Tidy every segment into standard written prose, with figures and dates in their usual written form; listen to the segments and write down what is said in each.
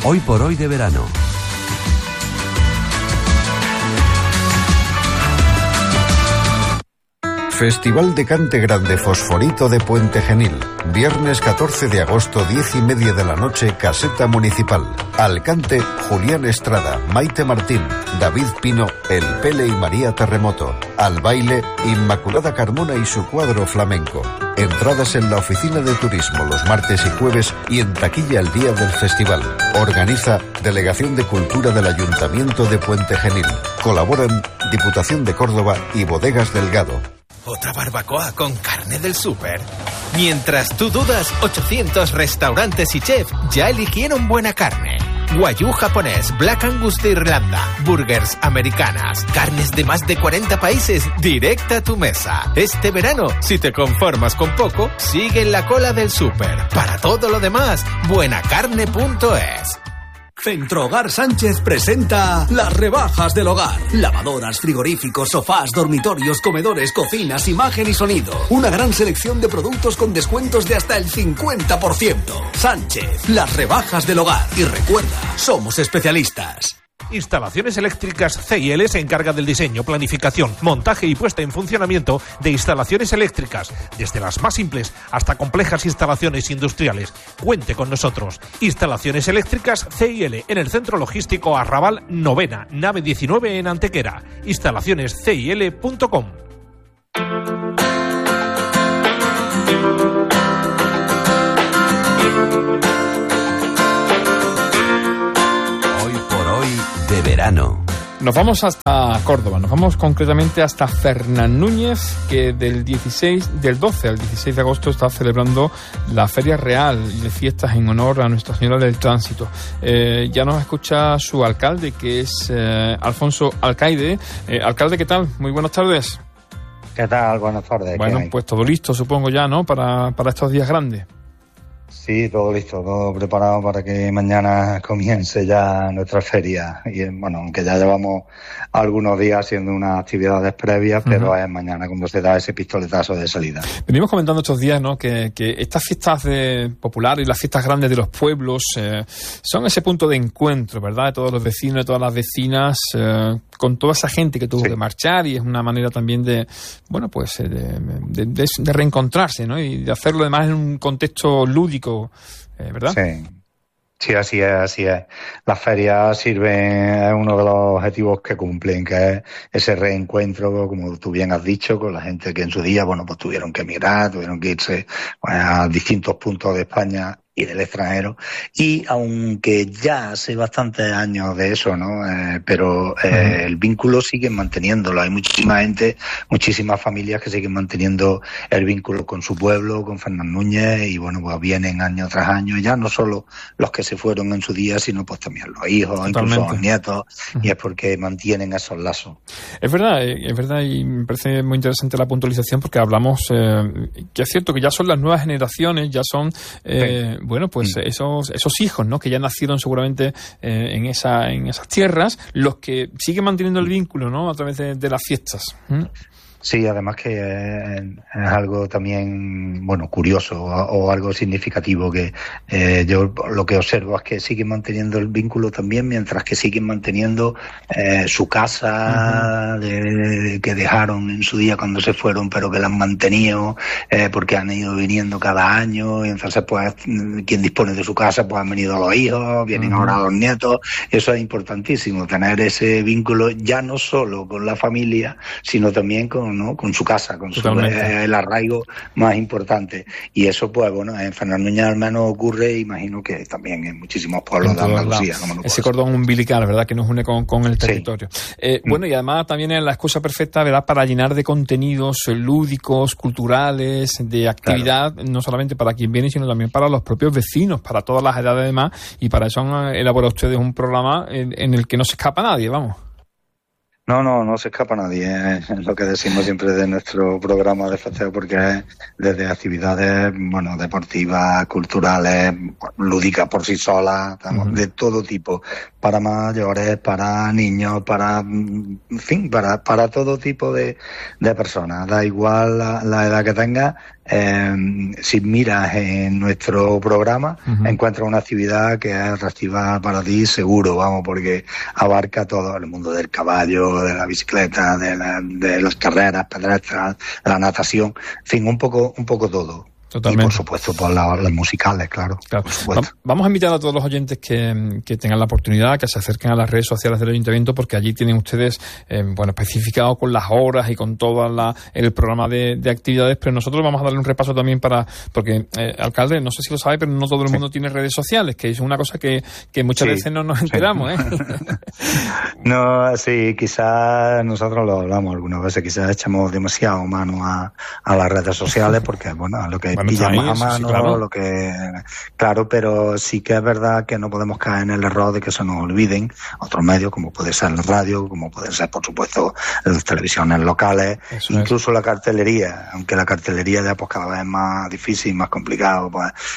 Hoy por hoy de verano. Festival de Cante Grande Fosforito de Puente Genil. Viernes 14 de agosto, 10:30 de la noche, Caseta Municipal. Al cante, Julián Estrada, Maite Martín, David Pino, El Pele y María Terremoto. Al baile, Inmaculada Carmona y su cuadro flamenco. Entradas en la oficina de turismo los martes y jueves y en taquilla el día del festival. Organiza Delegación de Cultura del Ayuntamiento de Puente Genil. Colaboran Diputación de Córdoba y Bodegas Delgado. ¿Otra barbacoa con carne del súper? Mientras tú dudas, 800 restaurantes y chefs ya eligieron buena carne. Wagyu japonés, Black Angus de Irlanda, burgers americanas, carnes de más de 40 países, directa a tu mesa. Este verano, si te conformas con poco, sigue en la cola del súper. Para todo lo demás, buenacarne.es. Centro Hogar Sánchez presenta las rebajas del hogar. Lavadoras, frigoríficos, sofás, dormitorios, comedores, cocinas, imagen y sonido. Una gran selección de productos con descuentos de hasta el 50%. Sánchez, las rebajas del hogar. Y recuerda, somos especialistas. Instalaciones Eléctricas C&L se encarga del diseño, planificación, montaje y puesta en funcionamiento de instalaciones eléctricas, desde las más simples hasta complejas instalaciones industriales. Cuente con nosotros. Instalaciones Eléctricas C&L en el Centro Logístico Arrabal Novena, nave 19 en Antequera. Instalacionescil.com. De verano. Nos vamos hasta Córdoba, nos vamos concretamente hasta Fernán Núñez, que del 12 al 16 de agosto está celebrando la Feria Real de Fiestas en honor a Nuestra Señora del Tránsito. Ya nos escucha su alcalde, que es Alfonso Alcaide. Alcalde, ¿qué tal? Muy buenas tardes. ¿Qué tal? Buenas tardes. Bueno, pues todo listo, supongo ya, ¿no? Para estos días grandes. Sí, todo listo, todo preparado para que mañana comience ya nuestra feria. Y bueno, aunque ya llevamos algunos días haciendo unas actividades previas, pero es mañana cuando se da ese pistoletazo de salida. Venimos comentando estos días, ¿no?, que estas fiestas populares y las fiestas grandes de los pueblos son ese punto de encuentro, ¿verdad?, de todos los vecinos, de todas las vecinas, con toda esa gente que tuvo que marchar, y es una manera también de, bueno, pues de reencontrarse, ¿no?, y de hacerlo además en un contexto lúdico, ¿verdad? Sí, así es, así es. Las ferias sirven, es uno de los objetivos que cumplen, que es ese reencuentro, como tú bien has dicho, con la gente que en su día, bueno, pues tuvieron que emigrar, tuvieron que irse a distintos puntos de España y del extranjero, y aunque ya hace bastantes años de eso, ¿no? Pero el vínculo siguen manteniéndolo. Hay muchísima gente, muchísimas familias que siguen manteniendo el vínculo con su pueblo, con Fernán Núñez, y bueno, pues vienen año tras año, ya no solo los que se fueron en su día, sino pues también los hijos, incluso los nietos, y es porque mantienen esos lazos. Es verdad, y me parece muy interesante la puntualización, porque hablamos, que es cierto que ya son las nuevas generaciones, ya son, bueno, pues esos hijos, ¿no?, que ya nacieron seguramente en esas tierras, los que siguen manteniendo el vínculo, ¿no?, a través de las fiestas. Sí, además que es algo también, bueno, curioso o algo significativo, que yo lo que observo es que siguen manteniendo el vínculo también, mientras que siguen manteniendo su casa que dejaron en su día cuando se fueron, pero que la han mantenido porque han ido viniendo cada año, y entonces pues quien dispone de su casa, pues han venido los hijos, vienen ahora los nietos. Eso es importantísimo, tener ese vínculo ya no solo con la familia, sino también con su casa, con el arraigo más importante. Y eso, pues bueno, en Fernán Núñez al menos ocurre, imagino que también en muchísimos pueblos de Andalucía. Ese cordón umbilical, ¿verdad?, que nos une con el territorio. Bueno, y además también es la excusa perfecta, ¿verdad?, para llenar de contenidos lúdicos, culturales, de actividad, no solamente para quien viene, sino también para los propios vecinos, para todas las edades además, y para eso han elaborado ustedes un programa en el que no se escapa nadie, vamos. No se escapa nadie, es lo que decimos siempre de nuestro programa de festeo, porque es desde actividades, deportivas, culturales, lúdicas por sí solas, de todo tipo, para mayores, para niños, para todo tipo de personas, da igual la edad que tengas. Si miras en nuestro programa, encuentras una actividad que es atractiva para ti, seguro, porque abarca todo el mundo del caballo, de la bicicleta, de las carreras pedestres, de la natación, en fin, un poco todo. Totalmente. Y por supuesto por las musicales, claro. Por supuesto. Vamos a invitar a todos los oyentes que tengan la oportunidad, que se acerquen a las redes sociales del Ayuntamiento, porque allí tienen ustedes especificado con las horas y con todo el programa de actividades, pero nosotros vamos a darle un repaso también porque, alcalde, no sé si lo sabe, pero no todo el mundo tiene redes sociales, que es una cosa que muchas veces no nos enteramos, No, sí, quizás nosotros lo hablamos algunas veces, quizás echamos demasiado mano a las redes sociales, porque, lo que pilla más a mano, sí, claro, pero sí que es verdad que no podemos caer en el error de que se nos olviden otros medios, como puede ser la radio, como pueden ser, por supuesto, las televisiones locales, incluso la cartelería, aunque la cartelería ya pues cada vez es más difícil, más complicado,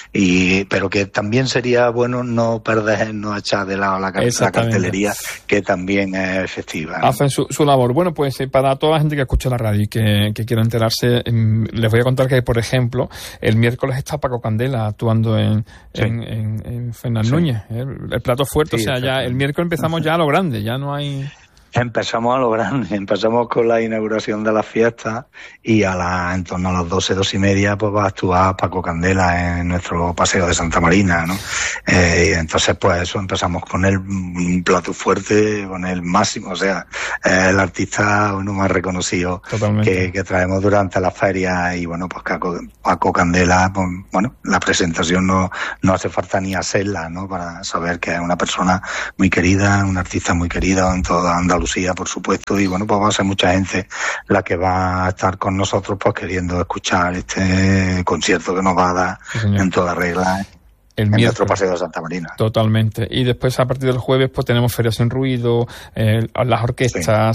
pero que también sería bueno no echar de lado la cartelería, que también es efectiva, ¿no? Hacen su labor. Bueno, pues para toda la gente que escucha la radio y que quiera enterarse, les voy a contar que, por ejemplo, el miércoles está Paco Candela actuando en Fernández Núñez, el plato fuerte, ya el miércoles empezamos ya a lo grande, ya no hay... Empezamos a lo grande, empezamos con la inauguración de las fiestas y en torno a las 12:30 pues va a actuar Paco Candela en nuestro paseo de Santa Marina, ¿no? Y entonces pues eso, empezamos con un plato fuerte, con el máximo, el artista más reconocido que traemos durante la feria, y pues Paco Candela, la presentación no hace falta ni hacerla, ¿no? Para saber que es una persona muy querida, un artista muy querido en toda Andalucía, por supuesto, y pues va a ser mucha gente la que va a estar con nosotros pues queriendo escuchar este concierto que nos va a dar en toda regla en nuestro paseo de Santa Marina. Totalmente. Y después, a partir del jueves, pues tenemos Ferias sin Ruido, las orquestas,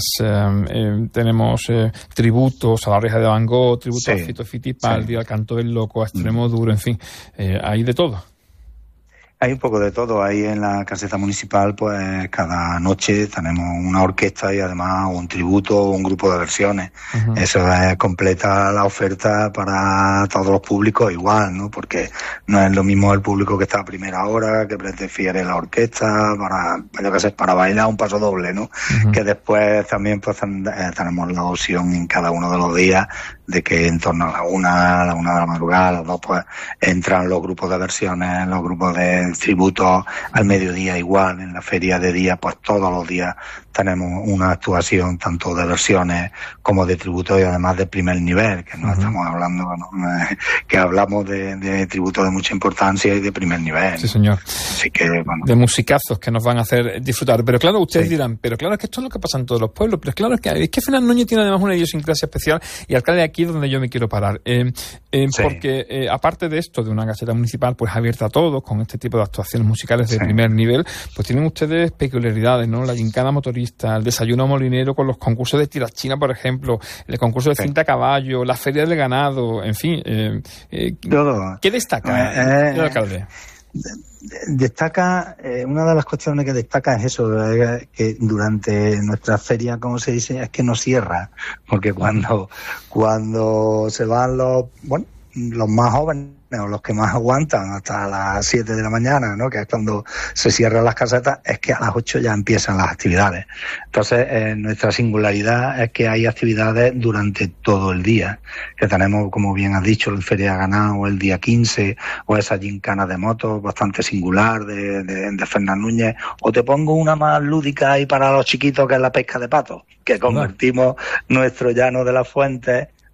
tenemos tributos a la Oreja de Van Gogh, tributos a Fito Fitipaldi, al Canto del Loco, a Extremo Duro, en fin, hay de todo. Hay un poco de todo. Ahí en la caseta municipal, pues cada noche tenemos una orquesta y además un tributo o un grupo de versiones. Eso completa la oferta para todos los públicos igual, ¿no? Porque no es lo mismo el público que está a primera hora, que prefiere la orquesta para bailar un paso doble, ¿no? Que después también pues tenemos la opción en cada uno de los días de que en torno a la una de la madrugada, a las 2, pues entran los grupos de versiones, los grupos de tributo al mediodía igual. En la feria de día, pues todos los días tenemos una actuación tanto de versiones como de tributo, y además de primer nivel, que no estamos hablando, que hablamos de tributo de mucha importancia y de primer nivel. Sí, señor. Así que, de musicazos que nos van a hacer disfrutar. Pero claro, ustedes dirán, pero claro, es que esto es lo que pasa en todos los pueblos, pero claro, es que Fernández Núñez tiene además una idiosincrasia especial, y alcalde, aquí es donde yo me quiero parar. Porque aparte de esto, de una caseta municipal pues abierta a todos, con este tipo de actuaciones musicales de primer nivel, pues tienen ustedes peculiaridades, ¿no? La gincana motorista, el desayuno molinero con los concursos de tirachina, por ejemplo, el concurso de cinta a caballo, la feria del ganado, en fin. Todo. ¿Qué destaca el alcalde? Destaca, una de las cuestiones que destaca es eso, que durante nuestra feria, como se dice, es que no cierra, porque cuando se van los más jóvenes, o los que más aguantan hasta las 7 de la mañana, ¿no? Que es cuando se cierran las casetas, es que a las 8 ya empiezan las actividades. Entonces, nuestra singularidad es que hay actividades durante todo el día, que tenemos, como bien has dicho, la Feria de Ganado el día 15, o esa gincana de motos bastante singular de Fernández Núñez, o te pongo una más lúdica ahí para los chiquitos, que es la pesca de patos, que convertimos nuestro llano de las Fuentes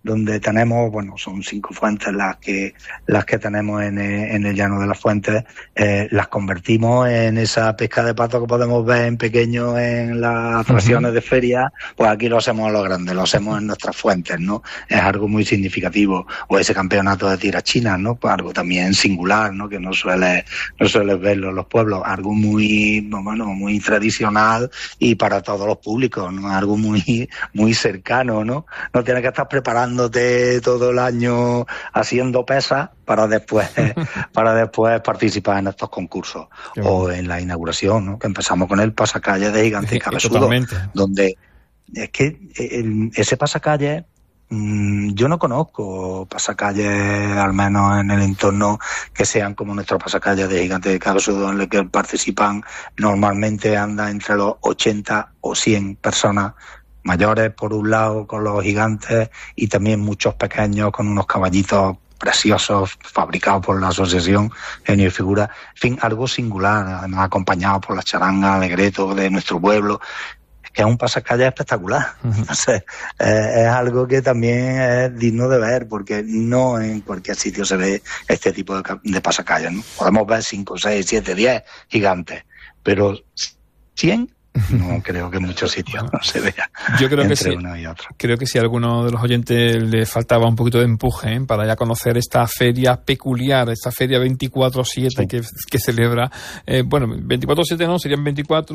donde tenemos, bueno, son 5 fuentes las que tenemos en el Llano de las Fuentes, las convertimos en esa pesca de pato que podemos ver en pequeño en las atracciones de feria, pues aquí lo hacemos a lo grande, lo hacemos en nuestras fuentes, ¿no? Es algo muy significativo. O ese campeonato de tirachinas, ¿no? Pues algo también singular, ¿no? Que no suele verlo en los pueblos, algo muy, bueno, muy tradicional y para todos los públicos, ¿no? Algo muy, muy cercano, ¿no? No tienes que estar preparándote todo el año haciendo pesas para después participar en estos concursos. O en la inauguración, ¿no? Que empezamos con el pasacalle de Gigante y Cabezudo, donde es que ese pasacalle, yo no conozco pasacalles, al menos en el entorno, que sean como nuestros pasacalles de Gigante y Cabezudo, en el que participan normalmente anda entre los 80 o 100 personas mayores, por un lado, con los gigantes, y también muchos pequeños con unos caballitos preciosos, fabricados por la asociación Genio y Figura. En fin, algo singular, además acompañado por la charanga alegreto de nuestro pueblo, que es un pasacalle espectacular. Entonces, es algo que también es digno de ver, porque no en cualquier sitio se ve este tipo de pasacalles, ¿no? Podemos ver 5, 6, 7, 10 gigantes, pero 100... no creo que en muchos sitios no se vea. Yo creo que sí. Una y otra. Creo que si a alguno de los oyentes le faltaba un poquito de empuje para ya conocer esta feria peculiar, esta feria 24/7 que celebra, bueno, 24/7 no, serían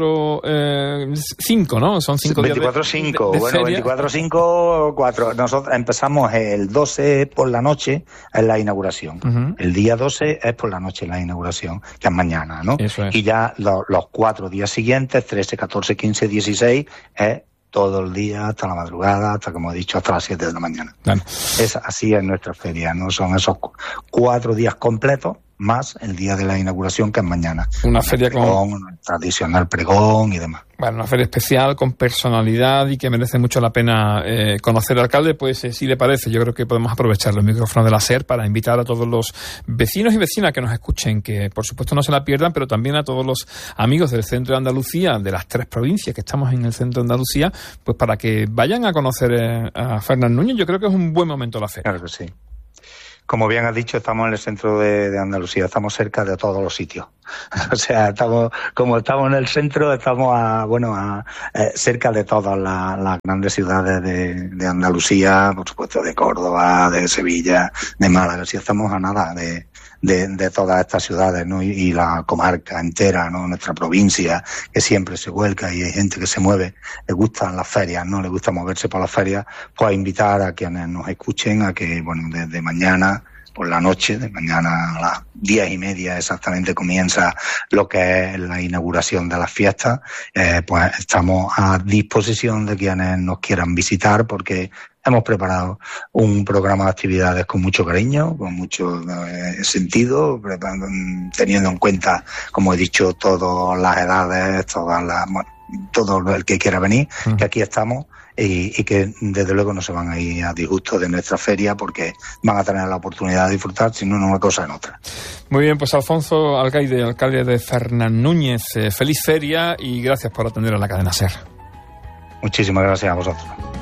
24/5, ¿no? Son 5 días 24/5, bueno, 24/5, 4. Nosotros empezamos el 12 por la noche en la inauguración. El día 12 es por la noche en la inauguración, que es mañana, ¿no? Eso es. Y ya los 4 días siguientes, 13, 14, 15, 16, es todo el día, hasta la madrugada, hasta, como he dicho, hasta las 7 de la mañana. Claro. Así es nuestra feria, ¿no? Son esos 4 días completos, más el día de la inauguración, que es mañana. Una feria con tradicional pregón y demás. Bueno, una feria especial, con personalidad y que merece mucho la pena conocer al alcalde. Pues si le parece, yo creo que podemos aprovechar los micrófonos de la SER para invitar a todos los vecinos y vecinas que nos escuchen, que por supuesto no se la pierdan, pero también a todos los amigos del centro de Andalucía, de las 3 provincias que estamos en el centro de Andalucía, pues para que vayan a conocer a Fernán Núñez. Yo creo que es un buen momento la feria. Claro que sí. Como bien has dicho, estamos en el centro de Andalucía, estamos cerca de todos los sitios. O sea, como estamos en el centro, estamos cerca de todas las grandes ciudades de Andalucía, por supuesto de Córdoba, de Sevilla, de Málaga. Si estamos a nada de todas estas ciudades, ¿no? Y la comarca entera, ¿no? Nuestra provincia, que siempre se vuelca y hay gente que se mueve, le gustan las ferias, ¿no? Le gusta moverse por las ferias, pues invitar a quienes nos escuchen a que, bueno, desde mañana por la noche, de mañana a las 10:30 exactamente comienza lo que es la inauguración de las fiestas. Pues estamos a disposición de quienes nos quieran visitar, porque hemos preparado un programa de actividades con mucho cariño, con mucho sentido, teniendo en cuenta, como he dicho, todas las edades, todo el que quiera venir, que aquí estamos. Y que desde luego no se van a ir a disgusto de nuestra feria, porque van a tener la oportunidad de disfrutar, si no en una cosa en otra. Muy bien, pues Alfonso Alcaide, alcalde de Fernán Núñez, feliz feria y gracias por atender a la cadena SER. Muchísimas gracias a vosotros.